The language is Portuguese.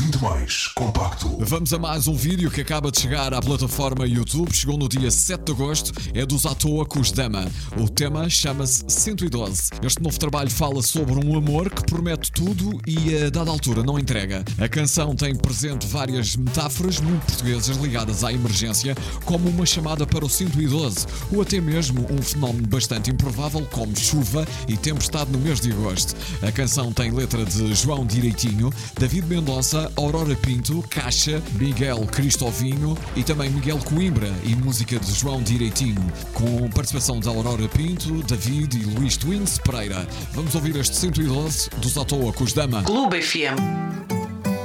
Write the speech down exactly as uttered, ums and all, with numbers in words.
Ouvido Mais Compacto. Vamos a mais um vídeo que acaba de chegar à plataforma YouTube. Chegou no dia sete de agosto. É dos À Toa com os Dama. O tema chama-se cento e doze. Este novo trabalho fala sobre um amor que promete tudo e a dada altura não entrega. A canção tem presente várias metáforas muito portuguesas ligadas à emergência, como uma chamada para o cento e doze, ou até mesmo um fenómeno bastante improvável como chuva e tempestade no mês de agosto. A canção tem letra de João Direitinho, David Mendonça, Aurora Pinto, Caixa, Miguel Cristovinho e também Miguel Coimbra, e música de João Direitinho, com participação de Aurora Pinto, David e Luís Twins Pereira. Vamos ouvir este cento e doze dos À Toa com os Dama. Clube F M.